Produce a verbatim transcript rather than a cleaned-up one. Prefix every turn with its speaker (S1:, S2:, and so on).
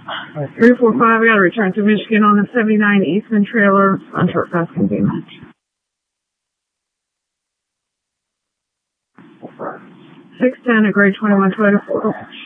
S1: three four five, I got to return to Michigan on the seventy-nine Eastman trailer, unshort fast containment. six ten, a grade twenty-one Toyota Ford.